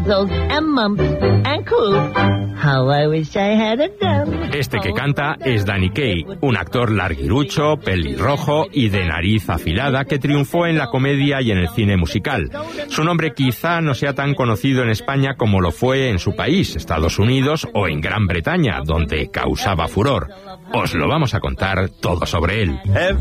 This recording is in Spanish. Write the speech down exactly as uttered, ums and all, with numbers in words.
Este que canta es Danny Kaye, un actor larguirucho, pelirrojo y de nariz afilada que triunfó en la comedia y en el cine musical. Su nombre quizá no sea tan conocido en España como lo fue en su país, Estados Unidos o en Gran Bretaña, donde causaba furor. Os lo vamos a contar todo sobre él.